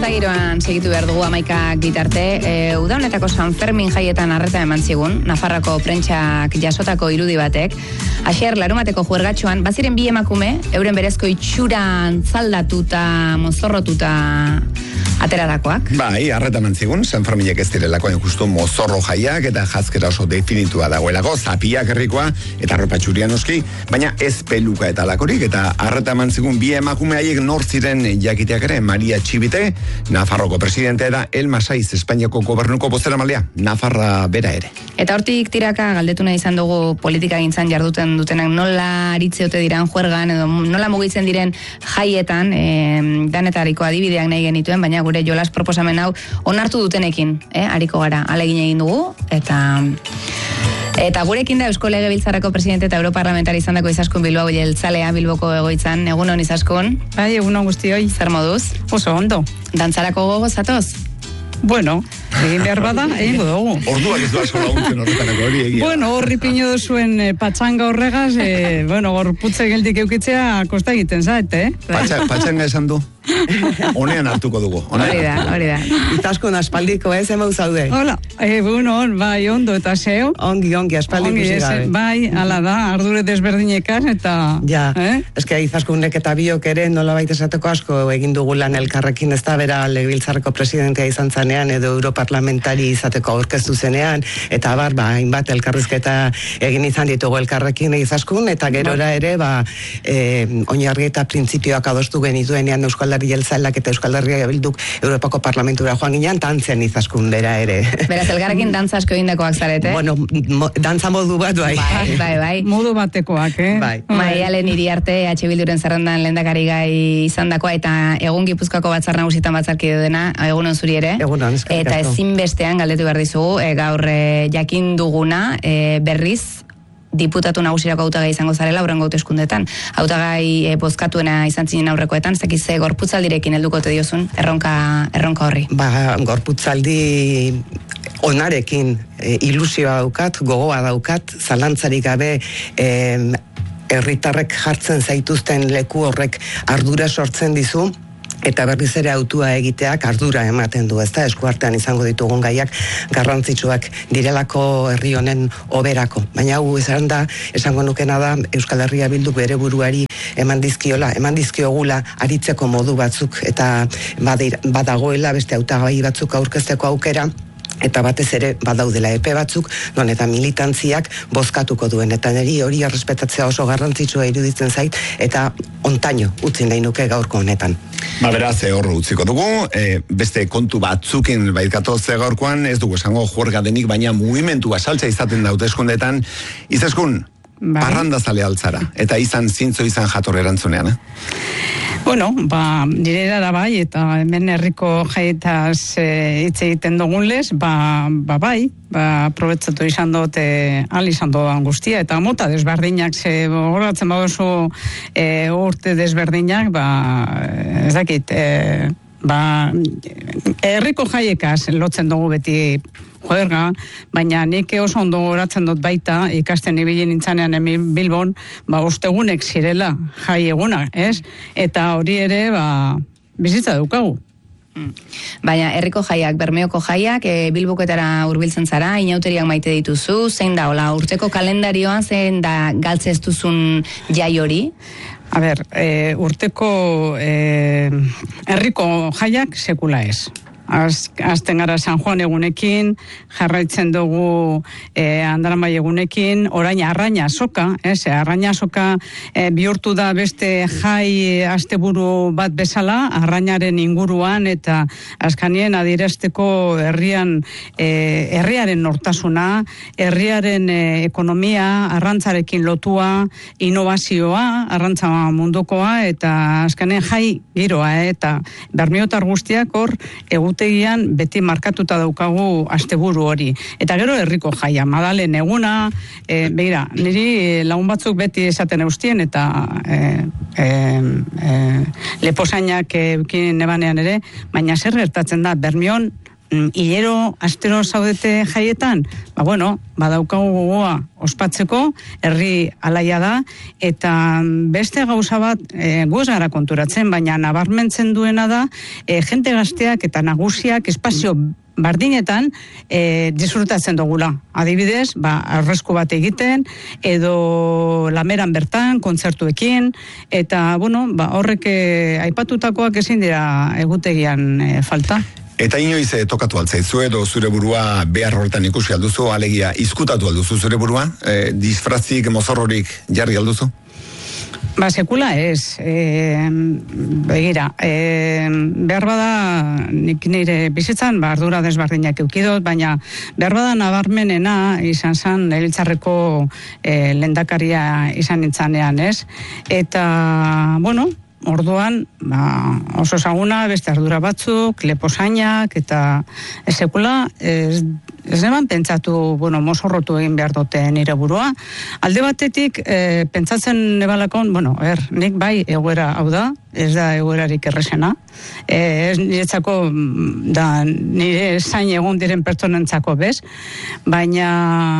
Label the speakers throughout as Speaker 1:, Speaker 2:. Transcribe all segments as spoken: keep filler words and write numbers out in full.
Speaker 1: giroan segitu behar dugu amaikak bitarte. E, uda honetako San Fermin jaietan arreta eman zigun, Nafarroko prentsak jasotako irudi batek. Asier, larumateko juergatxoan, baziren bi emakume, euren berezko itxuran zaldatuta, mozorrotuta ateradakoak.
Speaker 2: Bai, arreta eman zigun, San Ferminek ez direlako justu mozorro jaiak eta jazkera oso definitua dagoelako, zapiak herrikoa eta arropa txuria noski, baina ez peluka eta lakorik, eta arreta eman zigun bi emakume haiek nor ziren jakiteak ere, Maria Txibite, Nafarroko presidente da, Elma Saiz, Espainiako gobernuko bozeramalea, Nafarra bera ere.
Speaker 1: Eta hortik tiraka galdetu nahi izan dugu politika gintzan jarduten dutenak nola aritzeote diran juergan, edo nola mugitzen diren jaietan, e, danetariko adibideak nahi genituen, baina gure jolas proposamen hau onartu dutenekin, eh, ariko gara, alegin egin dugu, eta... Eta gurekin da Eusko Legebiltzarreko presidente eta europarlamentari izandako Izaskun Bilbao jeltzalea Bilboko egoitzan. Egunon Izaskun?
Speaker 3: Bai, egunon guztioi.
Speaker 1: Zer moduz?
Speaker 3: Oso ondo.
Speaker 1: Dantzarako gogo zatoz?
Speaker 3: Bueno, egin behar bada, egingo dugu.
Speaker 2: Orduak ez du asko laguntzen horretanako hori egia.
Speaker 3: Bueno, horri pino duzuen eh, patxanga horregaz, eh, bueno, gorputze geldik eukitzea kosta egiten zait, eh?
Speaker 2: Patxa, patxanga esan du? Honean hartuko dugu.
Speaker 1: Hori da, hori da.
Speaker 4: Itaskun aspaldiko, ez, emau zaude?
Speaker 3: Hola, egunon, bai, ondo eta zeo.
Speaker 4: Ongi, ongi, aspaldi ikusi gabe.
Speaker 3: Bai, ala da, ardure desberdinekan, eta...
Speaker 4: Ja,
Speaker 3: eh?
Speaker 4: eske Izaskunek eta biok ere nola baita esateko asko egin dugu lan elkarrekin, ez da bera Legebiltzarreko presidentea izan zanean, edo europarlamentari izateko aurkeztu zenean, eta bar, ba, hainbat elkarrizketa egin izan ditugu elkarrekin Izaskun, eta gerora ere, ba, e, oinarri eta printzipioak adostu genituenean Euskal Herri Jeltzaleak eta Euskal Herria Bilduk Europako Parlamentura joan ginean, tantzen Izaskun bera ere.
Speaker 1: Beraz, elkarrekin dantza asko egindakoak zarete?
Speaker 4: Bueno, mo, dantza modu bat, bai.
Speaker 1: Bai, bai, bai.
Speaker 3: Modu batekoak, eh?
Speaker 4: Bai.
Speaker 1: Maialen Iriarte, H Bilduren zerrendan lehendakari gai izandakoa, eta egun Gipuzkoako batzar nagusitan batzarkide dena, egunon zuri ere.
Speaker 4: Egunon, eskerrik asko.
Speaker 1: Eta ezinbestean galdetu behar dizugu, e, gaur e, jakin duguna, e, berriz, diputatu nagusirako hautagai izango zarela aurrengo hauteskundetan. Hautagai e, bozkatuena izan zinen aurrekoetan, ez dakiz gorputzaldirekin helduko te diozun erronka erronka horri.
Speaker 4: Ba, gorputzaldi onarekin e, ilusioa daukat, gogoa daukat, zalantzarik gabe e, herritarrek jartzen zaituzten leku horrek ardura sortzen dizu, eta berriz ere autua egiteak ardura ematen du, ezta, eskuartean izango ditugun gaiak garrantzitsuak direlako herri honen oberako. Baina hau esan da, esango nukena da, Euskal Herria Bilduk bere buruari eman dizkiola, eman dizkiogula aritzeko modu batzuk, eta badagoela beste hautagai batzuk aurkezteko aukera, eta batez ere badaudela epe batzuk, non eta militantziak bozkatuko duen, eta niri hori errespetatzea oso garrantzitsua iruditzen zait, eta ontaino utzi nahi nuke gaurko honetan.
Speaker 2: Ba, beraz, horro utziko dugu, e, beste kontu batzukin baitkatoz gaurkoan, ez dugu esango juerga denik, baina mugimentua saltza izaten da hauteskundeetan. Izaskun, bai. Parranda zale altzara, eta izan zintzo izan jatorre erantzunean, eh?
Speaker 3: Bueno, ba, nire da bai, eta hemen herriko jaietaz hitz e, egiten dugun lez, ba, ba bai, ba, aprobetsatu izan dut, e, al izan doan guztia, eta mota desberdinak, ze goratzen badozu e, urte desberdinak, ba, ez dakit, e, ba, herriko jaiekaz lotzen dugu beti juerga, baina nik oso ondo goratzen dut baita, ikasten ibili nintzanean hemen Bilbon, ba, ostegunek zirela jai eguna, ez? Eta hori ere, ba, bizitza daukagu.
Speaker 1: Baina, herriko jaiak, Bermeoko jaiak, e, Bilboketara hurbiltzen zara, inauteriak maite dituzu, zein da, hola, urteko kalendarioan, zein da galtze ez duzun jai hori?
Speaker 3: A ber, e, urteko e, herriko jaiak sekula ez. Az, azten gara San Juan egunekin, jarraitzen dugu e, Andaramai egunekin, orain arraina soka, ez, arraina soka e, bihurtu da beste jai asteburu bat bezala, arrainaren inguruan, eta azkanien adierazteko herrian, e, herriaren nortasuna, herriaren e, ekonomia, arrantzarekin lotua, innovazioa, arrantza mundukoa, eta azkanien jai giroa, eh, eta bermiotar guztiak hor egut egutegian beti markatuta daukagu asteburu hori. Eta gero herriko jaia, Madalen eguna, e, begira, niri lagun batzuk beti esaten eustien, eta e, e, e, leposainak eukin nebanean ere, baina zer gertatzen da, Bermion hilero astero zaudete jaietan, ba bueno, badaukagu gogoa ospatzeko, herri alaia da, eta beste gauza bat e, goz gara konturatzen, baina nabarmentzen duena da, e, jente gazteak eta nagusiak espazio bardinetan e, disfrutatzen dugula. Adibidez, ba, arrezko bat egiten, edo lameran bertan, kontzertuekin, eta, bueno, ba, horrek e, aipatutakoak ezin dira egutegian e, falta.
Speaker 2: Eta inoiz eh, tokatu altzaizu edo zure burua behar horretan ikusi alduzu, alegia izkutatu alduzu zure burua, e, disfrazik, mozorrorik jarri alduzu?
Speaker 3: Ba, sekula ez. E, begira, e, behar bada nik nire bizitzan, ba, ardura desbardinak eukidot, baina behar bada nabarmenena izan zan legebiltzarreko e, lehendakaria izan nintzanean, ez? Eta, bueno, orduan, ba, oso ezaguna, beste ardura batzuk, leposainak, eta ez sekula, ez, ez neban pentsatu, bueno, mozorrotu egin behar dute nire burua. Alde batetik, e, pentsatzen nebalakon, bueno, er, nik bai egoera hau da, ez da egoerarik errezena, e, ez niretzako, da nire zain egon diren pertsonentzako bez, baina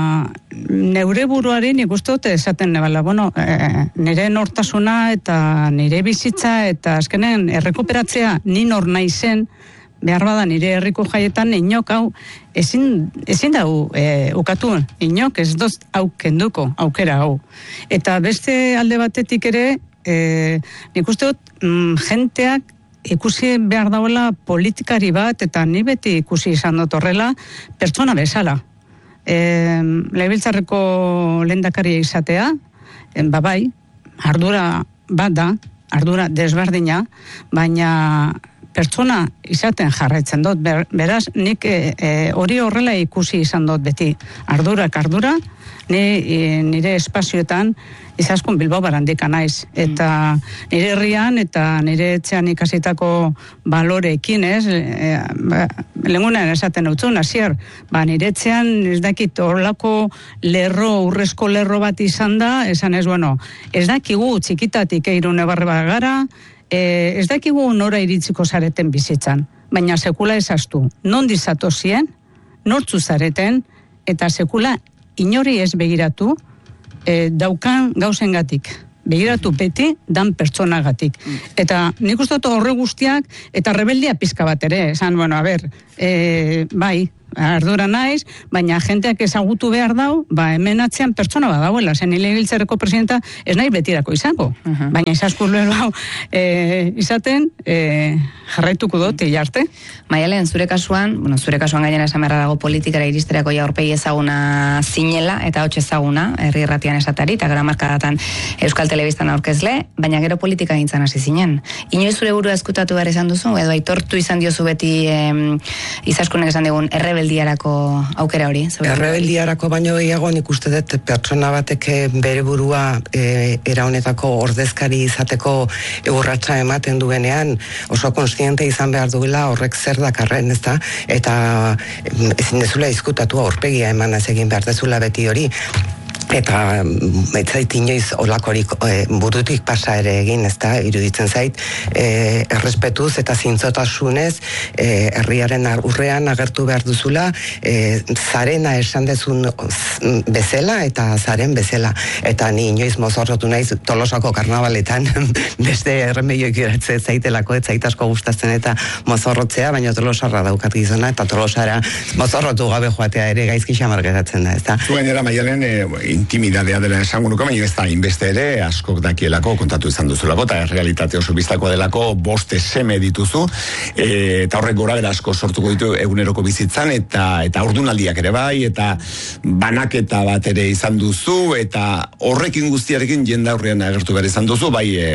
Speaker 3: neure buruari nik uste dute esaten nebala, bueno, e, nire nortasuna eta nire bizitza eta azkenen errekuperatzea ni nor naizen, behar bada nire herriko jaietan inok hau ezin, ezin dau e, ukatu, inok ez doz hau kenduko, aukera hau. Eta beste alde batetik ere, e, nik uste dut mm, jenteak ikusi behar dauela politikari bat, eta ni beti ikusi izan dut horrela, pertsona bezala. E, Legebiltzarreko lehendakaria izatea, e, babai, ardura bat da, ardura desberdina, baina pertsona izaten jarraitzen dut, Ber, beraz, nik hori e, horrela ikusi izan dut beti. Ardurak ardura, ni, e, nire espazioetan izaskun Bilbao barandika naiz. Eta nire herrian eta nire etxean ikasitako baloreekin, ez? E, ba, lengunean esaten utzun, hasier, ba, nire etxean ez dakit horlako lerro, urrezko lerro bat izan da, esan ez, bueno, ez dakigu txikitatik Irune barre gara, E, ez dakigu nora iritziko zareten bizitzan, baina sekula ezaztu, non dizatozien, nortzu zareten, eta sekula inori ez begiratu, e, daukan gauzengatik. Begiratu beti dan pertsonagatik. Eta nik uste dut horre guztiak, eta rebeldia pizka bat ere, esan, bueno, a ber, e, bai, ardura naiz, baina jenteak ezagutu behar dau, ba, hemen atzean pertsona badauela, zen legebiltzarreko presidenta ez nahi betirako izango, uh-huh. Baina izazkur lehelo hau e, izaten e, jarraituko dut, jarte.
Speaker 1: Maialen, zure kasuan, bueno, zure kasuan gainera esan beharra dago politikara iristerako ja aurpegi ezaguna zinela, eta hotx ezaguna, herri irratian esatari, eta gara markadatan Euskal Telebistan aurkezle, baina gero politika gintzan hasi zinen. Inoiz zure burua eskutatu behar izan duzu, edo aitortu izan diozu beti em, izaskunek esan digun errebeldiarako aukera hori?
Speaker 4: Errebeldiarako baino gehiago nik uste dut pertsona batek bere burua e, era honetako ordezkari izateko urratsa ematen duenean oso kontziente izan behar duela horrek zer dakarren, ezta? Eta ezin dezula izkutatu aurpegia eman ez egin behar dezula beti hori. Eta ez zait inoiz olakorik e, burutik pasa ere egin, ez da, iruditzen zait, e, errespetuz eta zintzotasunez e, herriaren urrean agertu behar duzula, e, zarena esan dezun bezala eta zaren bezala. Eta ni inoiz mozorrotu naiz Tolosako karnabaletan beste erremeioik iratze zaitelako, ez zait asko gustatzen eta mozorrotzea, baina Tolosarra daukat gizona, eta Tolosara mozorrotu gabe joatea ere gaizki xamar geratzen da, ez da.
Speaker 2: Zuen era, Maialen, e, intimidadea dela esango nuke, baina ez da inbeste ere askok dakielako kontatu izan duzulako, eta realitate oso biztako delako boste seme dituzu, e, eta horrek gora bera asko sortuko ditu eguneroko bizitzan, eta eta ordunaldiak ere bai, eta banaketa bat ere izan duzu, eta horrekin guztiarekin jenda aurrean agertu behar izan duzu, bai e,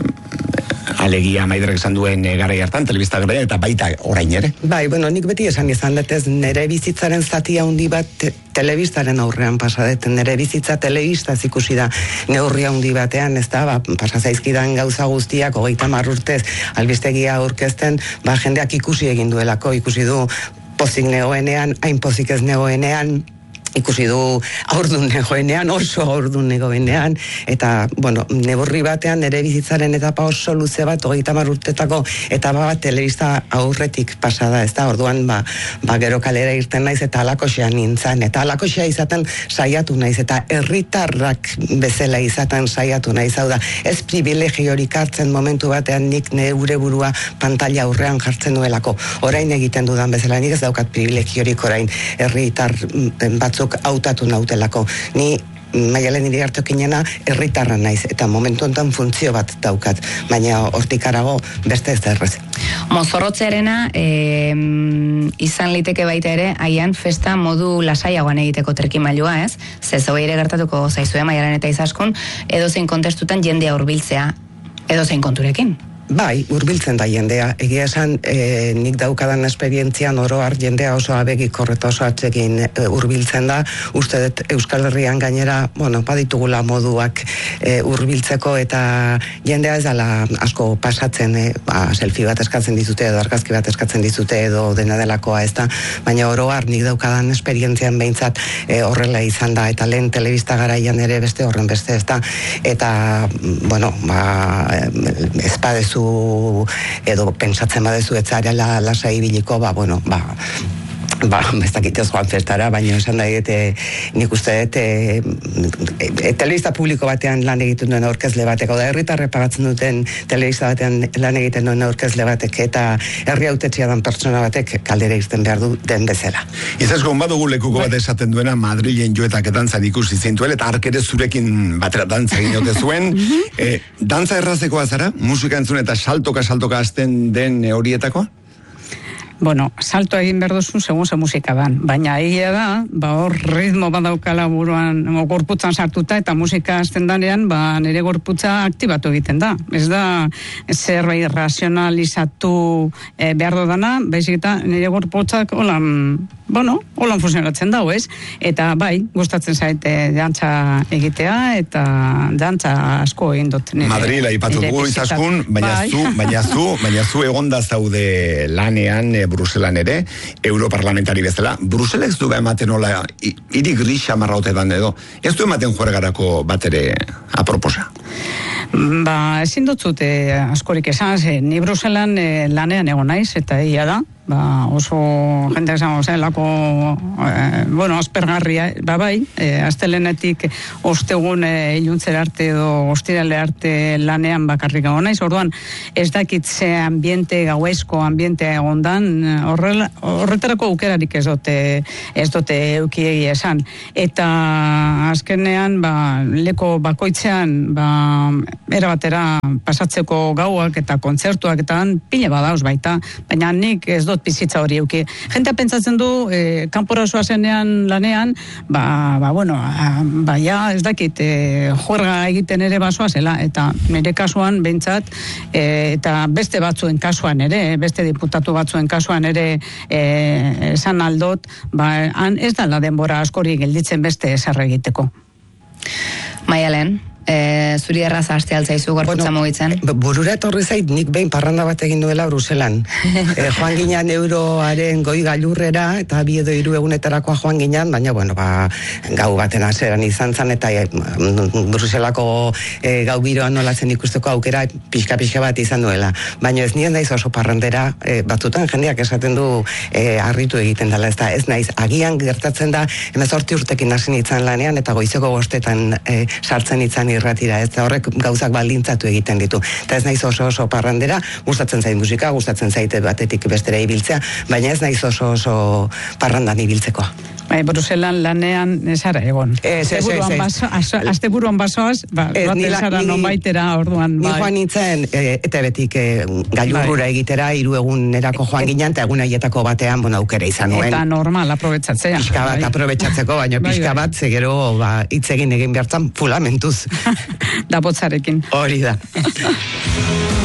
Speaker 2: alegia Maiderrek esan duen e, garai hartan, telebista garaian, eta baita orain ere.
Speaker 4: Bai, bueno, nik beti esan izan detez, nire bizitzaren zati handi bat te, telebistaren aurrean pasadet, nire bizitza telebistaz ikusi da neurri handi batean, ez da, ba, pasazaizkidan gauza guztiak, hogeita hamar urtez, albistegia aurkezten, ba, jendeak ikusi egin duelako, ikusi du pozik negoenean, hain pozik ez negoenean, ikusi du aurdun negoenean, oso aurdun negoenean, eta, bueno, neborri batean ere bizitzaren etapa oso luze bat, hogeita hamar urtetako etapa bat telebista aurretik pasada, ez da, orduan, ba, ba gero kalera irten naiz, eta alakoxean nintzen, eta alakoxea izaten saiatu naiz, eta herritarrak bezala izaten saiatu naiz, hau da, ez privilegiorik hartzen momentu batean nik neure burua pantalla aurrean jartzen nuelako, orain egiten dudan bezala, nik ez daukat privilegiorik orain herritar batzuk hautatu nautelako, ni Maialen Iriarteokinena herritarra naiz, eta momentu honetan funtzio bat daukat, baina hortik harago beste ez da errez.
Speaker 1: Mozorrotzearena e, izan liteke baita ere, haian festa modu lasaiagoan egiteko trikimailua, ez? Zezoi ere gertatuko zaizue Maialen eta Izaskun, edozein kontestutan jendea hurbiltzea, edozein konturekin.
Speaker 4: Bai, hurbiltzen da jendea. Egia esan, e, nik daukadan esperientzian oro har jendea oso abegik horreta oso atzekin hurbiltzen da. Uste dut Euskal Herrian gainera, bueno, baditugula moduak e, hurbiltzeko, eta jendea ez dela asko pasatzen, e, ba, selfie bat eskatzen dizute edo argazki bat eskatzen dizute edo dena delakoa, ez da. Baina oro har nik daukadan esperientzian behintzat e, horrela izan da, eta lehen telebista garaian ere beste horren beste, ez da. Eta, bueno, ba, ez badezu edo pentsatzen badezu etzarela lasai ibiliko, ba, bueno, ba, ba, ez dakit ez joan festara, baina esan da egite, nik uste dut, e, e, telebista publiko batean lan egiten duen aurkezle batek, oda herritarre pagatzen duten telebista batean lan egiten duen aurkezle batek, eta herri hautetxea dan pertsona batek kaldera irten behar du den bezala.
Speaker 2: Izaskun badugu lekuko bat esaten duena Madrilen joetak dantzan ikusi zintuel, eta arkere zurekin batera dantza ginote zuen. e, dantza errazekoa zara? Musika entzun eta saltoka saltoka azten den horietakoa?
Speaker 3: Bueno, salto egin behar duzu segun ze musika dan, baina egia da, ba hor ritmo badaukala buruan, gorputzan sartuta, eta musika azten danean, ba nire gorputza aktibatu egiten da. Ez da zerbait razionalizatu e, behar dudana, baizik eta nire gorputzak holan, bueno, holan funtzionatzen dago, ez? Eta bai, gustatzen zaite dantza egitea, eta dantza asko egin dut. Nire,
Speaker 2: Madrila ipatu dugu Izaskun, baina
Speaker 3: bai.
Speaker 2: zu, baina zu, baina zu egonda zaude lanean, Bruselan ere, europarlamentari bezala. Bruselek ez du ematen hola, hiri grisa marraotetan edo, ez du ematen juergarako bat ere aproposa?
Speaker 3: Ba, ezin dutzute askorik esan, ze, ni Bruselan e, lanean egon naiz, eta egia da, ba, oso jente esan zelako, e, bueno, aspergarria, ba bai, e, astelenetik ostegun e, iluntzera arte edo ostirale arte lanean bakarrik egon naiz, orduan ez dakit ze ambiente, gauezko ambiente egondan, horrela, horretarako aukerarik ez dute, ez dute eukiegi esan, eta azkenean, ba, leko bakoitzean, ba, era batera pasatzeko gauak eta kontzertuak eta pila badauz baita, baina nik ez dut bizitza hori euki. Jentea pentsatzen du, e, kanpora zoazenean lanean, ba, ba bueno, a, ba, ja, ez dakit, e, juerga egiten ere basoa zela, eta nire kasuan behintzat, e, eta beste batzuen kasuan ere, beste diputatu batzuen kasuan ere, e, esan aldot, ba, han ez da la denbora askori gelditzen beste esarra egiteko.
Speaker 1: Maialen, E, zuri erraz haste altzaizu gorputza bueno, mugitzen?
Speaker 4: Burura etorri zait, nik behin parranda bat egin duela Bruselan. e, joan ginean euroaren goi gailurrera, eta bi edo hiru egunetarakoa joan ginean, baina, bueno, ba, gau baten aseran izan zen, eta e, Bruselako e, gau biroan nolatzen ikusteko aukera pixka-pixka bat izan duela. Baina ez nien naiz oso parrandera, e, batzutan jendeak esaten du e, harritu egiten dela, ez da, ez naiz, agian gertatzen da, hemezortzi urtekin hasi nintzen lanean, eta goizeko bostetan e, sartzen itzan irratira, ez horrek gauzak baldintzatu egiten ditu. Eta ez naiz oso oso parrandera, gustatzen zait musika, gustatzen zaite batetik bestera ibiltzea, baina ez naiz oso oso parrandan ibiltzekoa.
Speaker 3: Bai, Bruselan lanean esara egon.
Speaker 4: Ez, ez, ez, ez.
Speaker 3: Azte buruan basoaz, ba, baten zara non baitera orduan.
Speaker 4: Ni joan nintzen, e, eta betik e, gailurrura bai. Egitera, hiru egunerako joan ginen, eta egun aietako batean, bueno, aukera izan nuen.
Speaker 3: Eta normal, aprobetsatzea.
Speaker 4: Pixka bat bai. Aprobetsatzeko, baina bai, pixka bat, zegero, ba, hitz egin egin behartzen, fulamentuz.
Speaker 3: Da botzarekin.
Speaker 4: Hori da.